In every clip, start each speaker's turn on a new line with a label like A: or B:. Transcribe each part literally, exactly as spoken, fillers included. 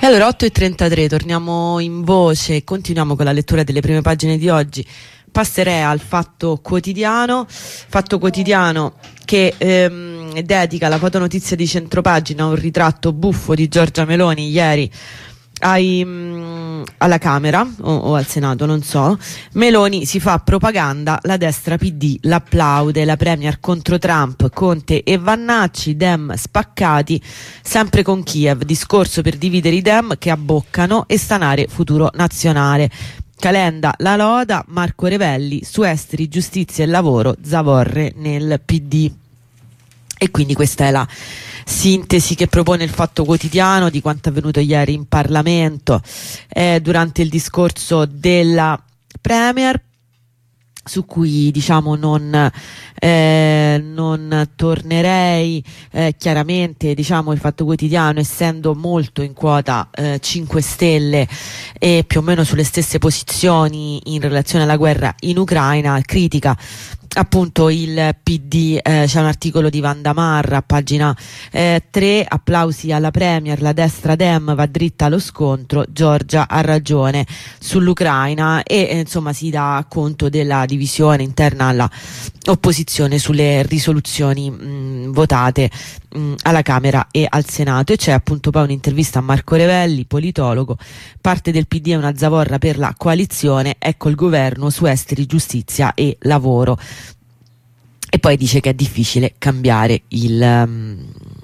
A: E allora otto e trentatré, torniamo in voce e continuiamo con la lettura delle prime pagine di oggi. Passerei al Fatto Quotidiano, Fatto Quotidiano che ehm, dedica la fotonotizia di centropagina a un ritratto buffo di Giorgia Meloni ieri ai, mh, alla Camera o, o al Senato, non so. Meloni si fa propaganda, la destra P D l'applaude, la Premier contro Trump, Conte e Vannacci, Dem spaccati, sempre con Kiev, discorso per dividere i Dem che abboccano e stanare futuro nazionale. Calenda la loda, Marco Revelli su esteri, giustizia e lavoro, zavorre nel P D. E quindi questa è la sintesi che propone il Fatto Quotidiano di quanto avvenuto ieri in Parlamento eh, durante il discorso della Premier, su cui diciamo non, eh, non tornerei. Eh, chiaramente diciamo il Fatto Quotidiano, essendo molto in quota eh, cinque Stelle e più o meno sulle stesse posizioni in relazione alla guerra in Ucraina, critica appunto il P D. Eh, c'è un articolo di Vanda Marra a pagina eh, tre, applausi alla Premier, la destra Dem va dritta allo scontro, Giorgia ha ragione sull'Ucraina, e eh, insomma si dà conto della divisione interna alla opposizione sulle risoluzioni mh, votate mh, alla Camera e al Senato. E c'è appunto poi un'intervista a Marco Revelli, politologo, parte del P D è una zavorra per la coalizione, ecco il governo su esteri, giustizia e lavoro. E poi dice che è difficile cambiare il, um,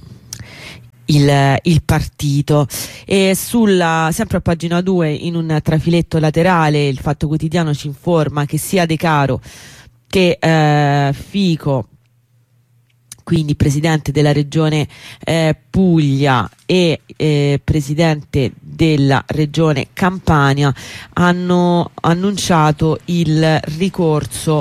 A: il, il partito. E sulla, sempre a pagina due, in un trafiletto laterale, il Fatto Quotidiano ci informa che sia De Caro che eh, Fico, quindi presidente della regione eh, Puglia e eh, presidente della regione Campania, hanno annunciato il ricorso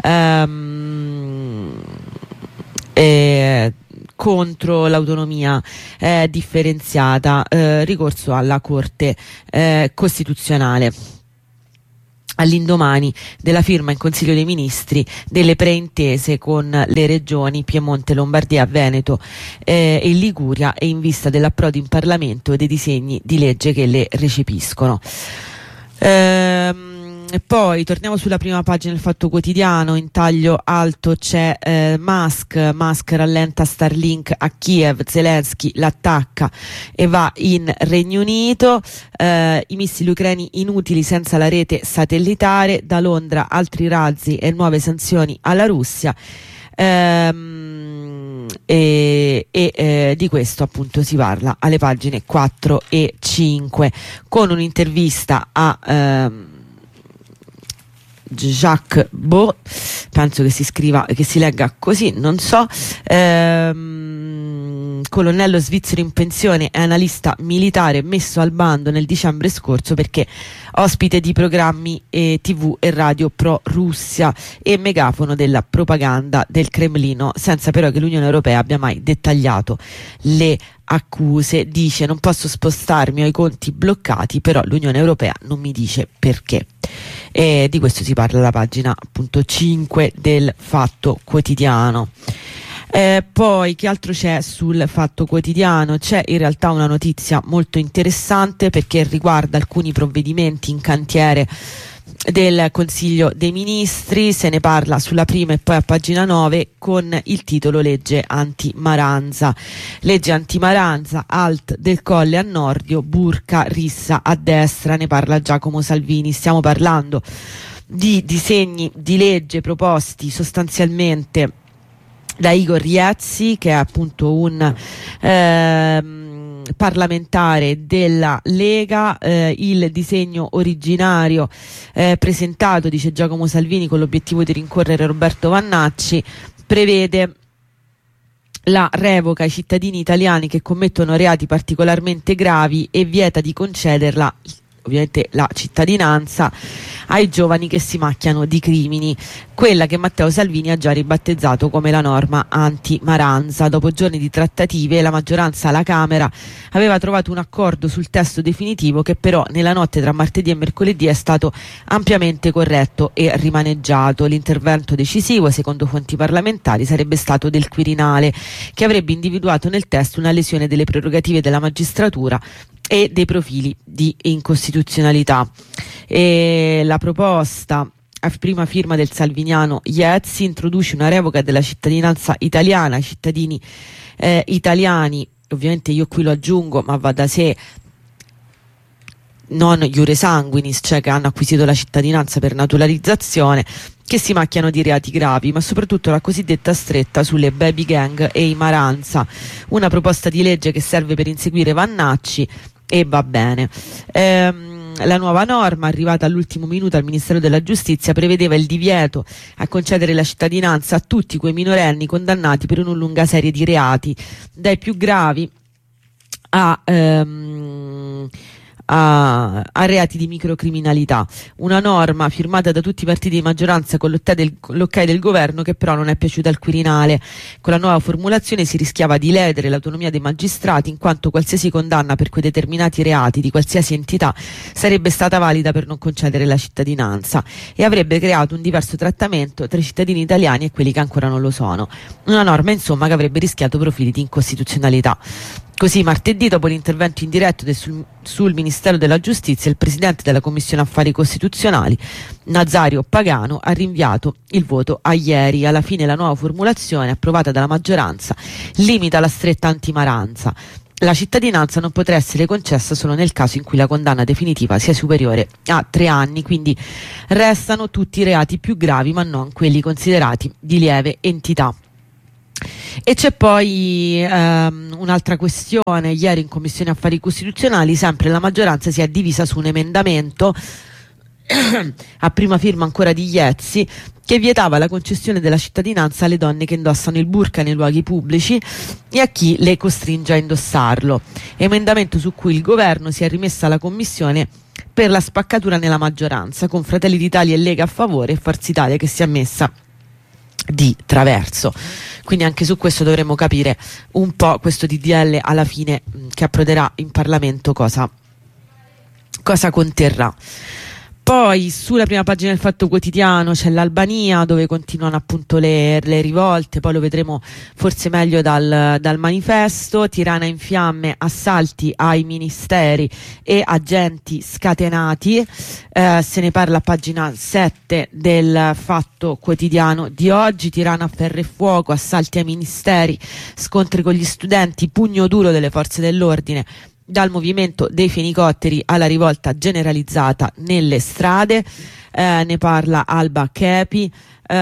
A: ehm, eh, contro l'autonomia eh, differenziata, eh, ricorso alla Corte eh, Costituzionale, all'indomani della firma in Consiglio dei Ministri delle preintese con le regioni Piemonte, Lombardia, Veneto eh, e Liguria, e in vista dell'approdo in Parlamento dei disegni di legge che le recepiscono. Ehm, poi torniamo sulla prima pagina del Fatto Quotidiano, in taglio alto c'è eh, Musk, Musk rallenta Starlink a Kiev, Zelensky l'attacca e va in Regno Unito, eh, i missili ucraini inutili senza la rete satellitare, da Londra altri razzi e nuove sanzioni alla Russia. Ehm, e, e eh, di questo appunto si parla alle pagine quattro e cinque, con un'intervista a ehm, Jacques Beau, penso che si scriva, che si legga così, non so, ehm, colonnello svizzero in pensione e analista militare messo al bando nel dicembre scorso perché ospite di programmi eh, tv e radio pro Russia e megafono della propaganda del Cremlino, senza però che l'Unione Europea abbia mai dettagliato le accuse. Dice: non posso spostarmi, ho i conti bloccati, però l'Unione Europea non mi dice perché. E di questo si parla alla pagina appunto cinque del Fatto Quotidiano. Eh, poi che altro c'è sul Fatto Quotidiano? C'è in realtà una notizia molto interessante perché riguarda alcuni provvedimenti in cantiere del Consiglio dei Ministri. Se ne parla sulla prima e poi a pagina nove con il titolo legge anti-Maranza. Legge anti-Maranza, alt del Colle a Nordio, burka rissa a destra, ne parla Giacomo Salvini. Stiamo parlando di disegni di legge proposti sostanzialmente da Igor Iezzi, che è appunto un ehm, parlamentare della Lega. Eh, il disegno originario eh, presentato, dice Giacomo Salvini, con l'obiettivo di rincorrere Roberto Vannacci, prevede la revoca ai cittadini italiani che commettono reati particolarmente gravi e vieta di concederla, ovviamente la cittadinanza, ai giovani che si macchiano di crimini, quella che Matteo Salvini ha già ribattezzato come la norma anti-Maranza. Dopo giorni di trattative, la maggioranza alla Camera aveva trovato un accordo sul testo definitivo che però nella notte tra martedì e mercoledì è stato ampiamente corretto e rimaneggiato. L'intervento decisivo, secondo fonti parlamentari, sarebbe stato del Quirinale, che avrebbe individuato nel testo una lesione delle prerogative della magistratura e dei profili di incostituzionalità. E la proposta a prima firma del salviniano Iezzi introduce una revoca della cittadinanza italiana ai cittadini eh, italiani, ovviamente io qui lo aggiungo, ma va da sé, non iure sanguinis, cioè che hanno acquisito la cittadinanza per naturalizzazione, che si macchiano di reati gravi, ma soprattutto la cosiddetta stretta sulle baby gang e i maranza, una proposta di legge che serve per inseguire Vannacci e va bene. Ehm, la nuova norma, arrivata all'ultimo minuto al Ministero della Giustizia, prevedeva il divieto a concedere la cittadinanza a tutti quei minorenni condannati per una lunga serie di reati, dai più gravi a... Ehm, A, a reati di microcriminalità. Una norma firmata da tutti i partiti di maggioranza con l'ok del, l'ok del governo, che però non è piaciuta al Quirinale. Con la nuova formulazione si rischiava di ledere l'autonomia dei magistrati, in quanto qualsiasi condanna per quei determinati reati di qualsiasi entità sarebbe stata valida per non concedere la cittadinanza, e avrebbe creato un diverso trattamento tra i cittadini italiani e quelli che ancora non lo sono. Una norma, insomma, che avrebbe rischiato profili di incostituzionalità. Così martedì, dopo l'intervento in diretto del, sul, sul Ministero della Giustizia, il presidente della Commissione Affari Costituzionali, Nazario Pagano, ha rinviato il voto a ieri. Alla fine la nuova formulazione, approvata dalla maggioranza, limita la stretta antimaranza. La cittadinanza non potrà essere concessa solo nel caso in cui la condanna definitiva sia superiore a tre anni, quindi restano tutti i reati più gravi, ma non quelli considerati di lieve entità. E c'è poi ehm, un'altra questione. Ieri in Commissione Affari Costituzionali sempre la maggioranza si è divisa su un emendamento a prima firma ancora di Iezzi, che vietava la concessione della cittadinanza alle donne che indossano il burka nei luoghi pubblici e a chi le costringe a indossarlo. Emendamento su cui il governo si è rimesso alla Commissione per la spaccatura nella maggioranza, con Fratelli d'Italia e Lega a favore e Forza Italia che si è messa di traverso. Quindi anche su questo dovremo capire un po' questo D D L alla fine mh, che approderà in Parlamento cosa, cosa conterrà. Poi sulla prima pagina del Fatto Quotidiano c'è l'Albania, dove continuano appunto le, le rivolte, poi lo vedremo forse meglio dal, dal manifesto. Tirana in fiamme, assalti ai ministeri e agenti scatenati, eh, se ne parla a pagina sette del Fatto Quotidiano di oggi. Tirana a ferro e fuoco, assalti ai ministeri, scontri con gli studenti, pugno duro delle forze dell'ordine, dal movimento dei fenicotteri alla rivolta generalizzata nelle strade. Eh, ne parla Alba Chepi.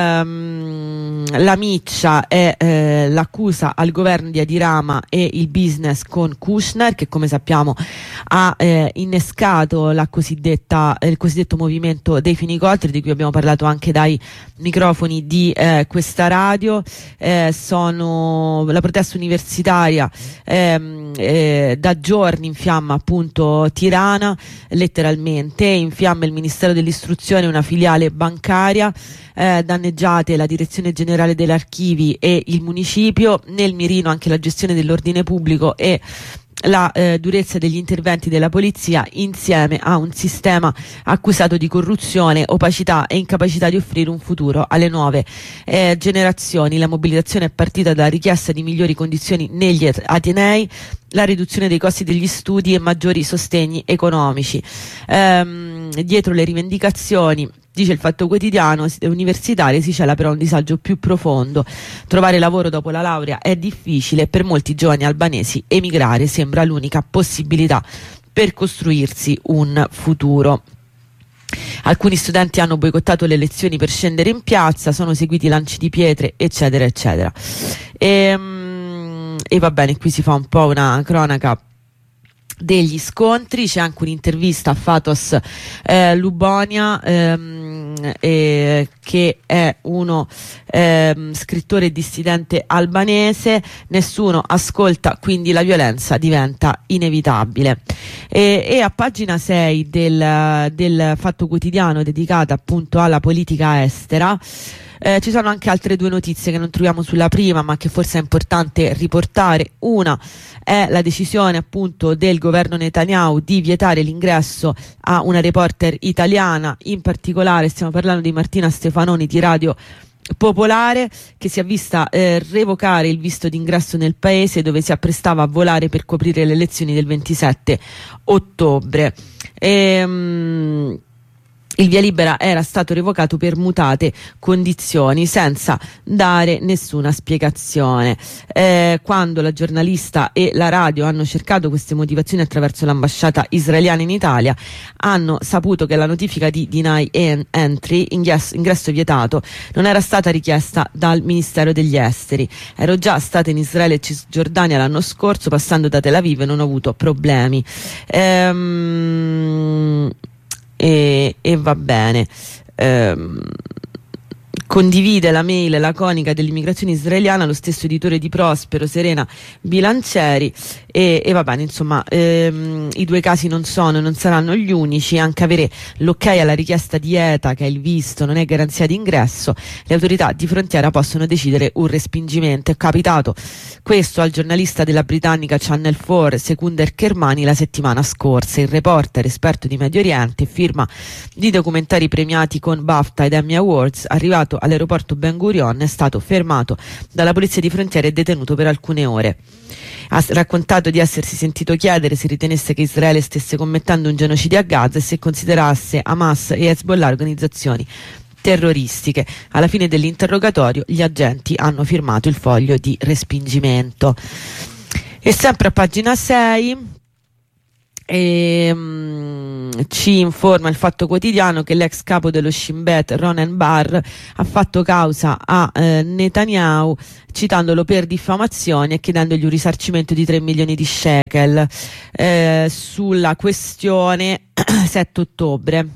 A: Um, la miccia è eh, l'accusa al governo di Adirama e il business con Kushner, che come sappiamo ha eh, innescato la cosiddetta, il cosiddetto movimento dei fenicotteri, di cui abbiamo parlato anche dai microfoni di eh, questa radio. Eh, sono la protesta universitaria ehm, eh, da giorni infiamma appunto Tirana, letteralmente infiamma il Ministero dell'Istruzione, una filiale bancaria. Eh, danneggiate la direzione generale degli archivi e il municipio, nel mirino anche la gestione dell'ordine pubblico e la eh, durezza degli interventi della polizia, insieme a un sistema accusato di corruzione, opacità e incapacità di offrire un futuro alle nuove eh, generazioni. La mobilitazione è partita dalla richiesta di migliori condizioni negli atenei, la riduzione dei costi degli studi e maggiori sostegni economici. Ehm, dietro le rivendicazioni, dice il Fatto Quotidiano, universitarie si cela però un disagio più profondo. Trovare lavoro dopo la laurea è difficile e per molti giovani albanesi emigrare sembra l'unica possibilità per costruirsi un futuro. Alcuni studenti hanno boicottato le lezioni per scendere in piazza, sono seguiti lanci di pietre, eccetera eccetera. E, e va bene, qui si fa un po' una cronaca degli scontri. C'è anche un'intervista a Fatos eh, Lubonia, ehm, eh, che è uno ehm, scrittore dissidente albanese. Nessuno ascolta, quindi la violenza diventa inevitabile. E, e a pagina sei del, del Fatto Quotidiano, dedicata appunto alla politica estera, Eh, ci sono anche altre due notizie che non troviamo sulla prima, ma che forse è importante riportare. Una è la decisione appunto del governo Netanyahu di vietare l'ingresso a una reporter italiana, in particolare stiamo parlando di Martina Stefanoni di Radio popolare che si è vista eh, revocare il visto d'ingresso nel paese dove si apprestava a volare per coprire le elezioni del ventisette ottobre. Ehm, Il via libera era stato revocato per mutate condizioni senza dare nessuna spiegazione. Eh, quando la giornalista e la radio hanno cercato queste motivazioni attraverso l'ambasciata israeliana in Italia, hanno saputo che la notifica di deny entry, ingresso, ingresso vietato, non era stata richiesta dal Ministero degli Esteri. Ero già stata in Israele e Cisgiordania l'anno scorso, passando da Tel Aviv, e non ho avuto problemi. Ehm... E, e va bene. Ehm, condivide la mail laconica dell'immigrazione israeliana lo stesso editore di Prospero, Serena Bilancieri, e, e va bene, insomma, ehm, i due casi non sono e non saranno gli unici. Anche avere l'ok alla richiesta di E T A, che è il visto, non è garanzia di ingresso. Le autorità di frontiera possono decidere un respingimento. È capitato questo al giornalista della britannica Channel quattro Sekunder Kermani la settimana scorsa. Il reporter, esperto di Medio Oriente, firma di documentari premiati con BAFTA ed Emmy Awards, arrivato all'aeroporto Ben Gurion, è stato fermato dalla polizia di frontiera e detenuto per alcune ore. Ha raccontato di essersi sentito chiedere se ritenesse che Israele stesse commettendo un genocidio a Gaza e se considerasse Hamas e Hezbollah organizzazioni terroristiche. Alla fine dell'interrogatorio gli agenti hanno firmato il foglio di respingimento. E sempre a pagina sei E, um, ci informa il Fatto Quotidiano che l'ex capo dello Shin Bet, Ronen Bar, ha fatto causa a eh, Netanyahu, citandolo per diffamazione e chiedendogli un risarcimento di tre milioni di shekel eh, sulla questione sette ottobre.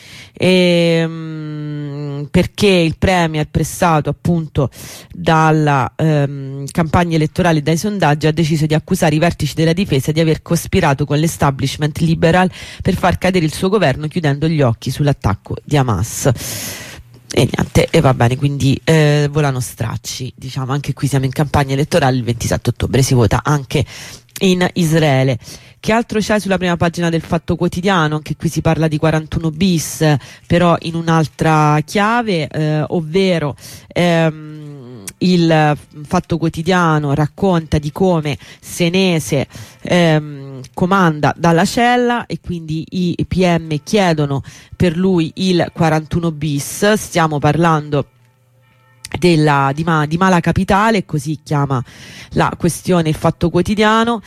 A: E, um, perché il premier, pressato appunto dalla um, campagna elettorale e dai sondaggi, ha deciso di accusare i vertici della difesa di aver cospirato con l'establishment liberal per far cadere il suo governo, chiudendo gli occhi sull'attacco di Hamas. E niente, e va bene, quindi eh, volano stracci, diciamo. Anche qui siamo in campagna elettorale, il ventisette ottobre si vota anche in Israele. Che altro c'è sulla prima pagina del Fatto Quotidiano? Anche qui si parla di quarantuno bis, però in un'altra chiave, eh, ovvero ehm, il Fatto Quotidiano racconta di come Senese ehm, comanda dalla cella e quindi i P M chiedono per lui il quarantuno bis. Stiamo parlando Della, di, ma, di Mala Capitale, così chiama la questione il Fatto Quotidiano.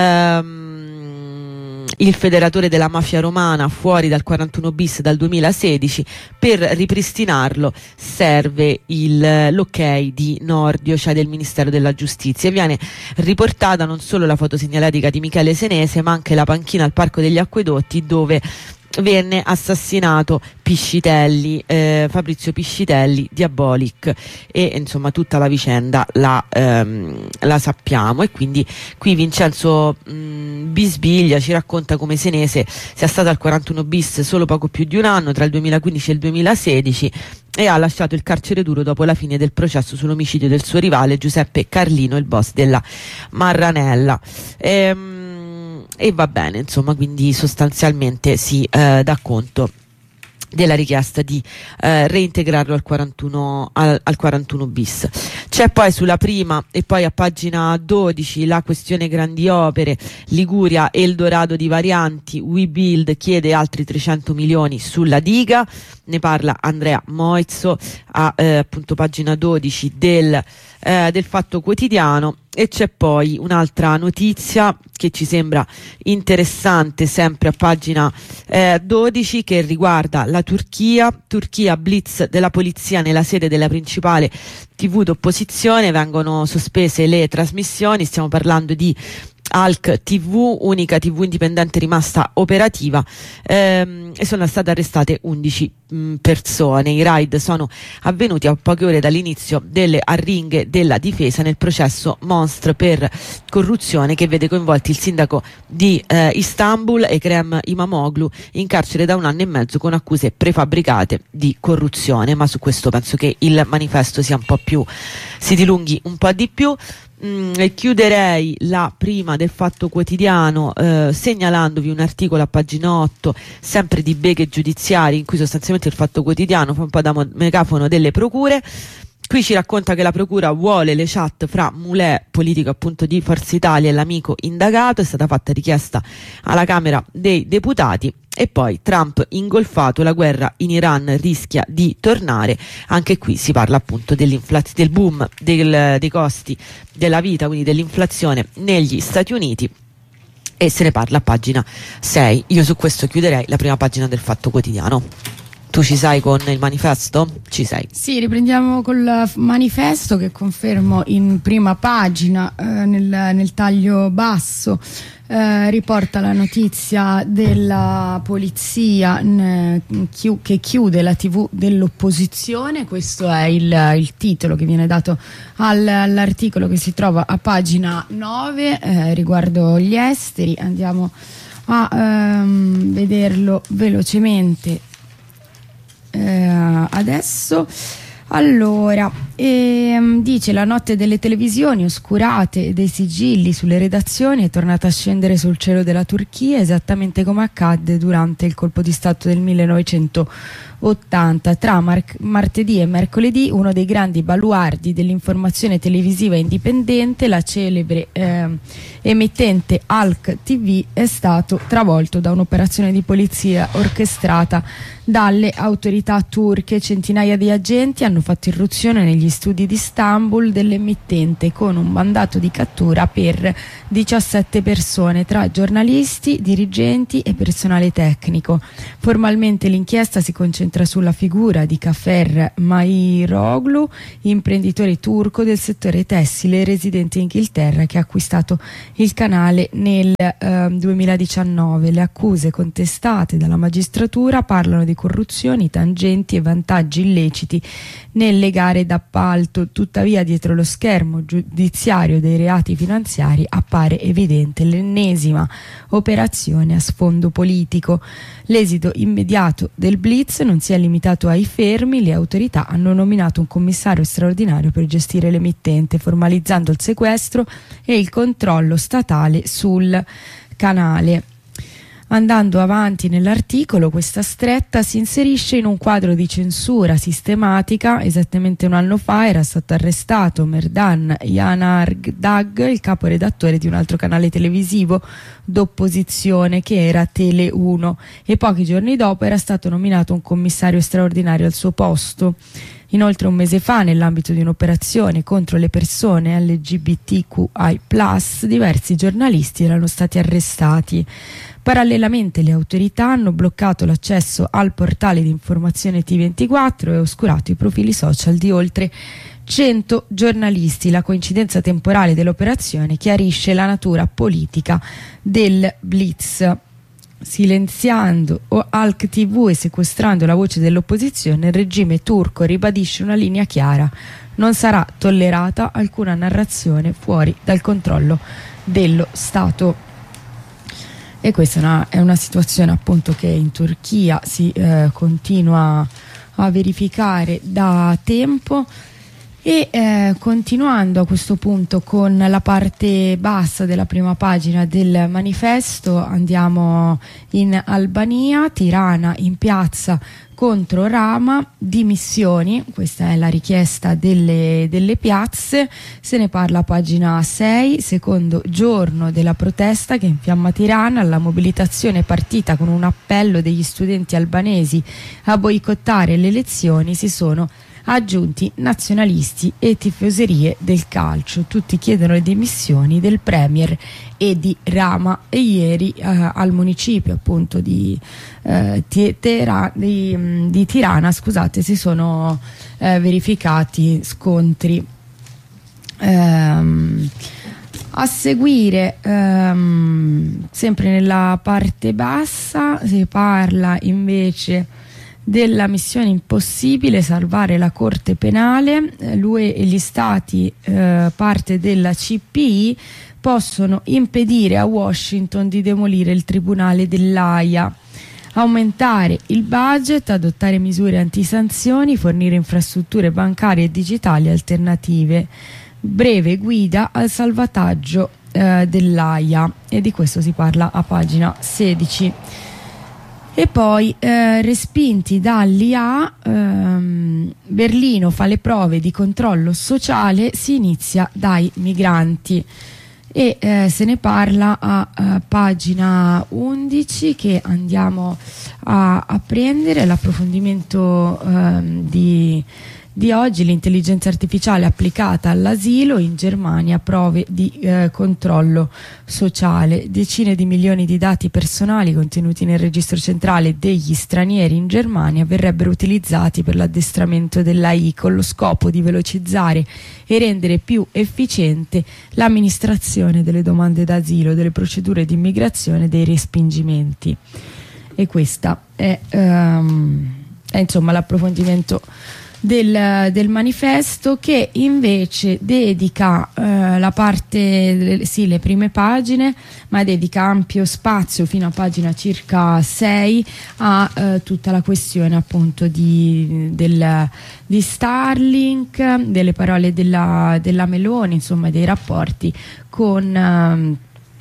A: Ehm, il federatore della mafia romana fuori dal quarantuno bis dal duemilasedici, per ripristinarlo serve il, l'ok di Nordio, cioè del Ministero della Giustizia. E viene riportata non solo la fotosegnaletica di Michele Senese, ma anche la panchina al Parco degli Acquedotti dove venne assassinato Piscitelli, eh, Fabrizio Piscitelli, Diabolic, e insomma tutta la vicenda la, ehm, la sappiamo. E quindi qui Vincenzo mh, Bisbiglia ci racconta come Senese sia stato al quarantuno bis solo poco più di un anno, tra il duemilaquindici e il duemilasedici, e ha lasciato il carcere duro dopo la fine del processo sull'omicidio del suo rivale Giuseppe Carlino, il boss della Marranella. Ehm, E va bene, insomma, quindi sostanzialmente si eh, dà conto della richiesta di eh, reintegrarlo al quarantuno, al, al quarantuno bis. C'è poi sulla prima e poi a pagina dodici la questione grandi opere, Liguria Eldorado di varianti, WeBuild chiede altri trecento milioni sulla diga, ne parla Andrea Moizzo a eh, appunto pagina dodici del, eh, del Fatto Quotidiano. E c'è poi un'altra notizia che ci sembra interessante, sempre a pagina eh, dodici, che riguarda la Turchia. Turchia, blitz della polizia nella sede della principale tivù d'opposizione, vengono sospese le trasmissioni. Stiamo parlando di Halk tivù, unica tivù indipendente rimasta operativa, ehm, e sono state arrestate undici mh, persone. I raid sono avvenuti a poche ore dall'inizio delle arringhe della difesa nel processo Monstr per corruzione che vede coinvolti il sindaco di eh, Istanbul, Ekrem Imamoglu, in carcere da un anno e mezzo con accuse prefabbricate di corruzione. Ma su questo penso che il manifesto sia un po' più, si dilunghi un po' di più. Mm, chiuderei la prima del Fatto Quotidiano eh, segnalandovi un articolo a pagina otto sempre di beghe giudiziarie, in cui sostanzialmente il Fatto Quotidiano fa un po' da megafono delle procure, Qui ci racconta che la procura vuole le chat fra Mulè, politico appunto di Forza Italia, e l'amico indagato. È stata fatta richiesta alla Camera dei Deputati. E poi Trump ingolfato, la guerra in Iran rischia di tornare. Anche qui si parla appunto dell'inflazione, del boom del, dei costi della vita, quindi dell'inflazione negli Stati Uniti, e se ne parla a pagina sei. Io su questo chiuderei la prima pagina del Fatto Quotidiano. Tu ci sei con il manifesto? Ci sei?
B: Sì, riprendiamo col manifesto, che confermo in prima pagina, eh, nel, nel taglio basso. Eh, riporta la notizia della polizia n- chi- che chiude la tivù dell'opposizione. Questo è il, il titolo che viene dato al, all'articolo, che si trova a pagina nove, eh, riguardo gli esteri. Andiamo a ehm, vederlo velocemente eh, adesso. Allora, ehm, dice: la notte delle televisioni oscurate e dei sigilli sulle redazioni è tornata a scendere sul cielo della Turchia, esattamente come accadde durante il colpo di stato del millenovecentottanta. Tra mar- martedì e mercoledì, uno dei grandi baluardi dell'informazione televisiva indipendente, la celebre eh, emittente Halk T V, è stato travolto da un'operazione di polizia orchestrata dalle autorità turche. Centinaia di agenti hanno fatto irruzione negli studi di Istanbul dell'emittente con un mandato di cattura per diciassette persone, tra giornalisti, dirigenti e personale tecnico. Formalmente l'inchiesta si concentra sulla figura di Cafer Mayroglu, imprenditore turco del settore tessile residente in Inghilterra, che ha acquistato il canale nel eh, duemiladiciannove. Le accuse contestate dalla magistratura parlano di corruzioni, tangenti e vantaggi illeciti nelle gare d'appalto. Tuttavia, dietro lo schermo giudiziario dei reati finanziari appare evidente l'ennesima operazione a sfondo politico. L'esito immediato del blitz non si è limitato ai fermi. Le autorità hanno nominato un commissario straordinario per gestire l'emittente, formalizzando il sequestro e il controllo statale sul canale. Andando avanti nell'articolo, questa stretta si inserisce in un quadro di censura sistematica. Esattamente un anno fa era stato arrestato Merdan Yanardagh, il caporedattore di un altro canale televisivo d'opposizione che era Tele uno, e pochi giorni dopo era stato nominato un commissario straordinario al suo posto. Inoltre, un mese fa, nell'ambito di un'operazione contro le persone L G B T Q I plus, diversi giornalisti erano stati arrestati. Parallelamente le autorità hanno bloccato l'accesso al portale di informazione T ventiquattro e oscurato i profili social di oltre cento giornalisti. La coincidenza temporale dell'operazione chiarisce la natura politica del blitz. Silenziando Halk T V e sequestrando la voce dell'opposizione, il regime turco ribadisce una linea chiara: non sarà tollerata alcuna narrazione fuori dal controllo dello Stato. E questa è una, è una situazione appunto che in Turchia si eh, continua a verificare da tempo. E eh, continuando a questo punto con la parte bassa della prima pagina del manifesto, andiamo in Albania. Tirana in piazza contro Rama, dimissioni, questa è la richiesta delle, delle piazze. Se ne parla a pagina sei, secondo giorno della protesta che infiamma Tirana. La mobilitazione è partita con un appello degli studenti albanesi a boicottare le elezioni. Si sono aggiunti nazionalisti e tifoserie del calcio. Tutti chiedono le dimissioni del premier e di Rama. E ieri eh, al municipio appunto di, eh, Tera, di, di Tirana scusate, si sono eh, verificati scontri. Ehm, a seguire, ehm, sempre nella parte bassa, si parla invece della missione impossibile, salvare la Corte Penale. L'U E e gli Stati, eh, parte della C P I, possono impedire a Washington di demolire il Tribunale dell'Aia. Aumentare il budget, adottare misure antisanzioni, fornire infrastrutture bancarie e digitali alternative. Breve guida al salvataggio eh, dell'Aia, e di questo si parla a pagina sedici. E poi eh, respinti dall'I A, ehm, Berlino fa le prove di controllo sociale, si inizia dai migranti. E eh, se ne parla a, a pagina undici, che andiamo a, a prendere l'approfondimento ehm, di, di oggi: l'intelligenza artificiale applicata all'asilo, in Germania prove di eh, controllo sociale. Decine di milioni di dati personali contenuti nel registro centrale degli stranieri in Germania verrebbero utilizzati per l'addestramento dell'A I, con lo scopo di velocizzare e rendere più efficiente l'amministrazione delle domande d'asilo, delle procedure di immigrazione e dei respingimenti. E questa è, um, è insomma l'approfondimento Del, del manifesto, che invece dedica eh, la parte, sì, le prime pagine, ma dedica ampio spazio fino a pagina circa sei a eh, tutta la questione appunto di, del, di Starlink, delle parole della, della Meloni, insomma dei rapporti con eh,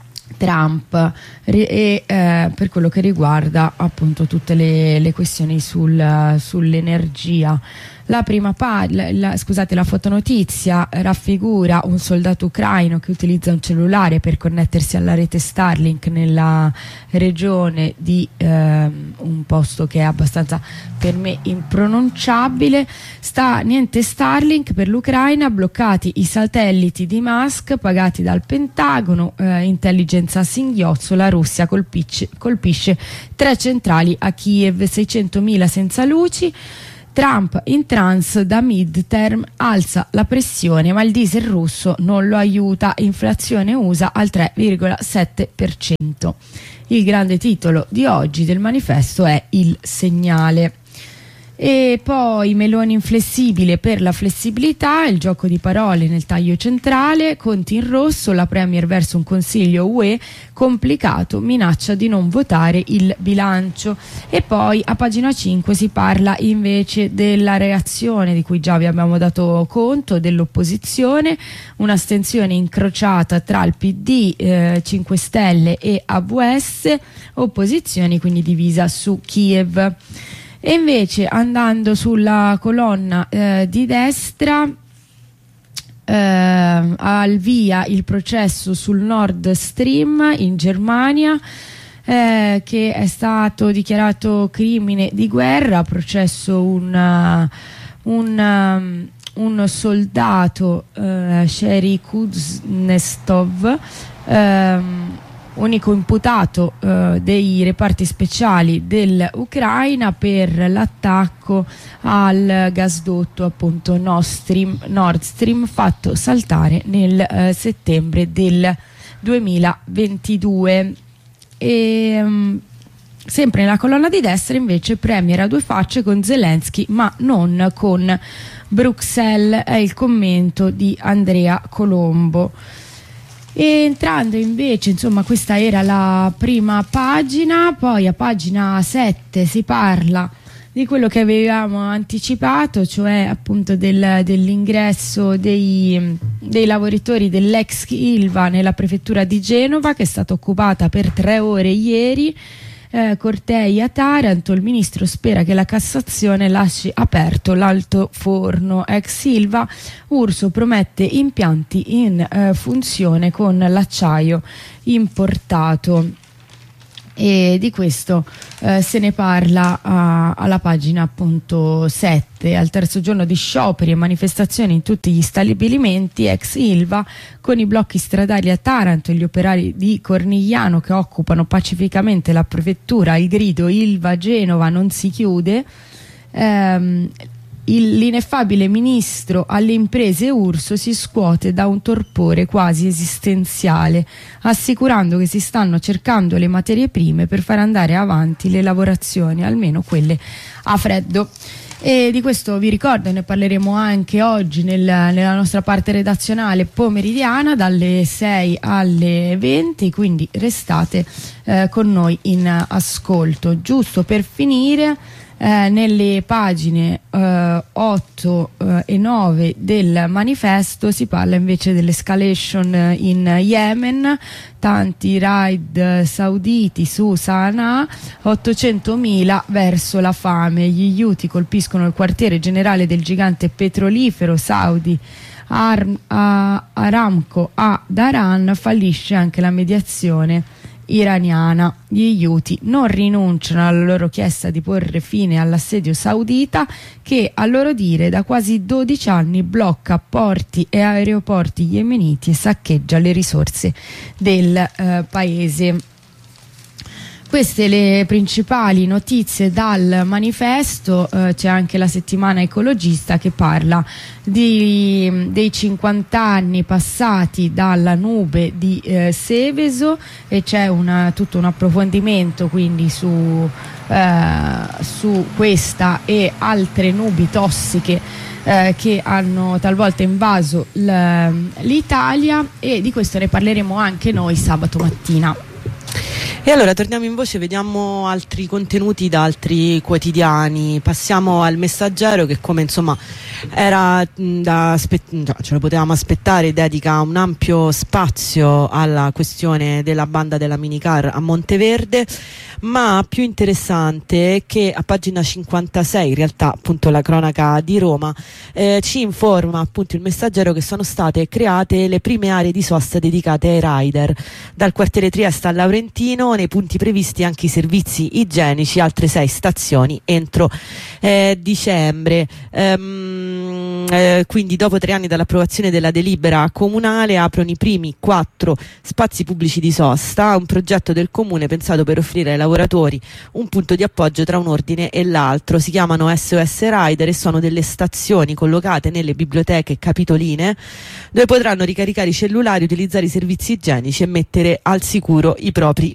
B: Trump e eh, per quello che riguarda appunto tutte le, le questioni sul, sull'energia. La prima pagina, la, scusate, la fotonotizia raffigura un soldato ucraino che utilizza un cellulare per connettersi alla rete Starlink nella regione di eh, un posto che è abbastanza per me impronunciabile. Sta niente Starlink per l'Ucraina, bloccati i satelliti di Musk pagati dal Pentagono, eh, intelligence a singhiozzo, la Russia colpisce, colpisce tre centrali a Kiev, seicentomila senza luci. Trump in trance da midterm, alza la pressione ma il diesel russo non lo aiuta, inflazione U S A al tre virgola sette per cento. Il grande titolo di oggi del manifesto è Il segnale. E poi Meloni inflessibile per la flessibilità, il gioco di parole nel taglio centrale, conti in rosso, la Premier verso un consiglio U E complicato, minaccia di non votare il bilancio. E poi a pagina cinque si parla invece della reazione di cui già vi abbiamo dato conto, dell'opposizione, un'astensione incrociata tra il P D, eh, cinque Stelle e A V S, opposizione quindi divisa su Kiev. E invece andando sulla colonna eh, di destra, eh, al via il processo sul Nord Stream in Germania, eh, che è stato dichiarato crimine di guerra, processo un, un, um, un soldato, eh, Sherry Kuznetsov, ehm, unico imputato eh, dei reparti speciali dell'Ucraina per l'attacco al gasdotto appunto Nord Stream, Nord Stream fatto saltare nel eh, settembre del duemilaventidue. E, um, sempre nella colonna di destra invece Premier a due facce con Zelensky ma non con Bruxelles, è il commento di Andrea Colombo. E entrando invece, insomma, questa era la prima pagina, poi a pagina sette si parla di quello che avevamo anticipato, cioè appunto del, dell'ingresso dei, dei lavoratori dell'ex Ilva nella prefettura di Genova, che è stata occupata per tre ore ieri. Eh, cortei a Taranto, il ministro spera che la Cassazione lasci aperto l'altoforno. Ex Ilva, Urso promette impianti in eh, funzione con l'acciaio importato. E di questo eh, se ne parla a, alla pagina appunto sette. Al terzo giorno di scioperi e manifestazioni in tutti gli stabilimenti ex Ilva, con i blocchi stradali a Taranto e gli operai di Cornigliano che occupano pacificamente la prefettura, il grido Ilva Genova non si chiude. ehm, Il, l'ineffabile ministro alle imprese Urso si scuote da un torpore quasi esistenziale, assicurando che si stanno cercando le materie prime per far andare avanti le lavorazioni, almeno quelle a freddo. E di questo vi ricordo, ne parleremo anche oggi nel, nella nostra parte redazionale pomeridiana dalle sei alle venti, quindi restate eh, con noi in ascolto. Giusto per finire, eh, nelle pagine eh, otto eh, e nove del manifesto si parla invece dell'escalation in Yemen, tanti raid sauditi su Sana'a, ottocentomila verso la fame. Gli Houthi colpiscono il quartiere generale del gigante petrolifero saudi Ar- a- Aramco a Dhahran, fallisce anche la mediazione iraniana. Gli Houthi non rinunciano alla loro richiesta di porre fine all'assedio saudita che, a loro dire, da quasi dodici anni blocca porti e aeroporti yemeniti e saccheggia le risorse del eh, paese. Queste le principali notizie dal manifesto. Eh, c'è anche la settimana ecologista che parla di, dei cinquanta anni passati dalla nube di eh, Seveso, e c'è una, tutto un approfondimento quindi su, eh, su questa e altre nubi tossiche eh, che hanno talvolta invaso l'Italia, e di questo ne parleremo anche noi sabato mattina.
A: E allora torniamo in voce, vediamo altri contenuti da altri quotidiani. Passiamo al Messaggero, che, come insomma era da aspe- ce lo potevamo aspettare, dedica un ampio spazio alla questione della banda della minicar a Monteverde, ma più interessante è che a pagina cinquantasei, in realtà appunto la cronaca di Roma, eh, ci informa appunto il Messaggero che sono state create le prime aree di sosta dedicate ai rider, dal quartiere Trieste al Laurentino, nei punti previsti anche i servizi igienici, altre sei stazioni entro eh, dicembre. Ehm, eh, quindi dopo tre anni dall'approvazione della delibera comunale aprono i primi quattro spazi pubblici di sosta, un progetto del comune pensato per offrire ai lavoratori un punto di appoggio tra un ordine e l'altro. Si chiamano S O S Rider e sono delle stazioni collocate nelle biblioteche capitoline, dove potranno ricaricare i cellulari, utilizzare i servizi igienici e mettere al sicuro i propri